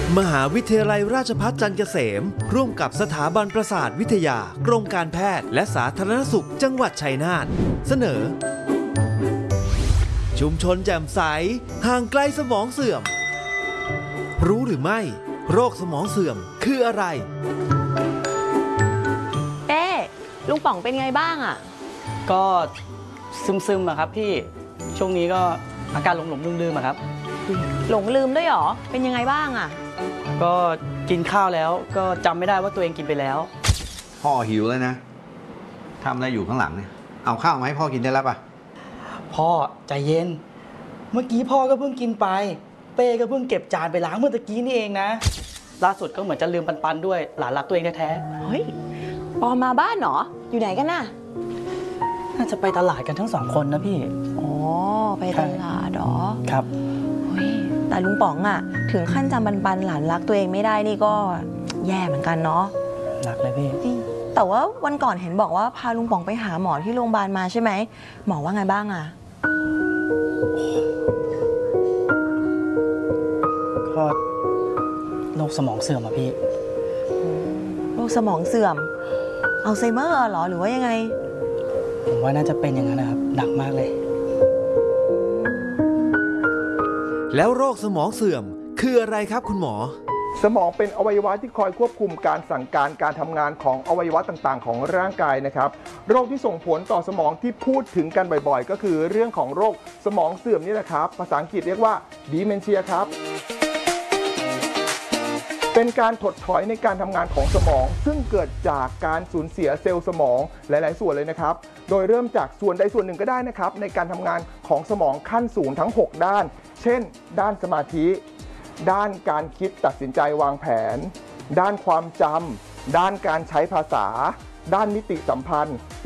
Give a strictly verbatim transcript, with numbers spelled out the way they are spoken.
มหาวิทยาลัยราชภัฏจันทร์เกษมร่วมกับสถาบันประสาทวิทยากรมการแพทย์และสาธารณสุขจังหวัดชัยนาทเสนอชุมชนแจ่มใสห่างไกลสมองเสื่อมรู้หรือไม่โรคสมองเสื่อมคืออะไรเป้ลุงป๋องเป็นไงบ้างอ่ะก็ซึมๆอะครับพี่ช่วงนี้ก็อาการหลงๆลืมๆอะครับหลงลืมด้วยหรอเป็นยังไงบ้างอ่ะก็กินข้าวแล้วก็จำไม่ได้ว่าตัวเองกินไปแล้วพ่อหิวแล้วนะทำอะไรอยู่ข้างหลังเนี่ยเอาข้าวมาให้พ่อกินได้แล้วป่ะพ่อใจเย็นเมื่อกี้พ่อก็เพิ่งกินไปเป้ก็เพิ่งเก็บจานไปล้างเมื่อตะกี้นี่เองนะล่าสุดก็เหมือนจะลืมปันๆด้วยหลานรักตัวเองแท้ๆเฮ้ยปอมาบ้านเหรออยู่ไหนกันน่ะน่าจะไปตลาดกันทั้งสองคนนะพี่อ๋อไปตลาดเหรอครับเฮ้ยแต่ลุงป๋องอ่ะถึงขั้นจำปันๆหลานรักตัวเองไม่ได้นี่ก็แย่เหมือนกันเนาะรักเลยพี่แต่ว่าวันก่อนเห็นบอกว่าพาลุงป๋องไปหาหมอที่โรงพยาบาลมาใช่ไหมหมอว่าไงบ้างอ่ะก็โรคสมองเสื่อมอะพี่โรคสมองเสื่อมอัลไซเมอร์เหรอหรือว่ายังไงผมว่าน่าจะเป็นอย่างนั้นนะครับหนักมากเลยแล้วโรคสมองเสื่อมคืออะไรครับคุณหมอสมองเป็นอวัยวะที่คอยควบคุมการสั่งการการทำงานของอวัยวะต่างๆของร่างกายนะครับโรคที่ส่งผลต่อสมองที่พูดถึงกันบ่อยๆก็คือเรื่องของโรคสมองเสื่อมนี่แหละครับภาษาอังกฤษเรียกว่า dementia ครับเป็นการถดถอยในการทำงานของสมองซึ่งเกิดจากการสูญเสียเซลล์สมองหลายๆส่วนเลยนะครับโดยเริ่มจากส่วนใดส่วนหนึ่งก็ได้นะครับในการทำงานของสมองขั้นสูงทั้งหกด้านเช่นด้านสมาธิด้านการคิดตัดสินใจวางแผนด้านความจำด้านการใช้ภาษาด้านมิติสัมพันธ์